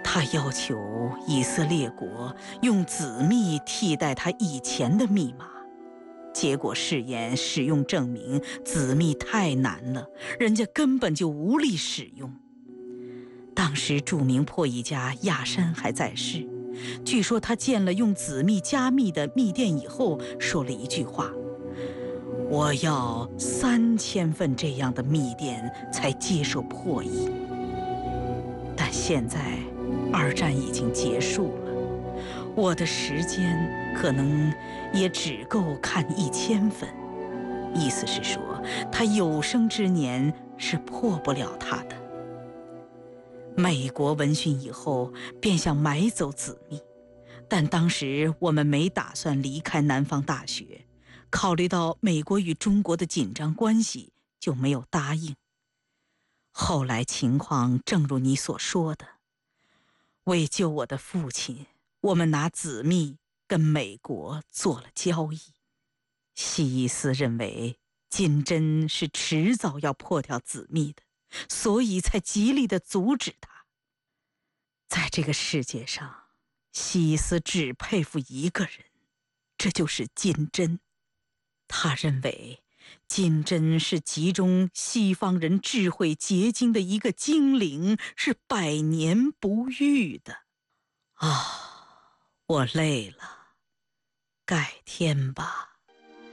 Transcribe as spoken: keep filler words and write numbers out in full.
他要求以色列国用子密替代他以前的密码，结果试验使用证明子密太难了，人家根本就无力使用。当时著名破译家亚山还在世，据说他见了用子密加密的密电以后，说了一句话：我要三千份这样的密电才接受破译。但现在二战已经结束了，我的时间可能也只够看一千份。意思是说，他有生之年是破不了它的。美国闻讯以后便想买走子密，但当时我们没打算离开南方大学，考虑到美国与中国的紧张关系，就没有答应。后来情况正如你所说的，为救我的父亲，我们拿子密跟美国做了交易。希伊斯认为金针是迟早要破掉子密的，所以才极力地阻止他。在这个世界上，希伊斯只佩服一个人，这就是金针。他认为金针是集中西方人智慧结晶的一个精灵，是百年不遇的。啊，我累了，改天吧。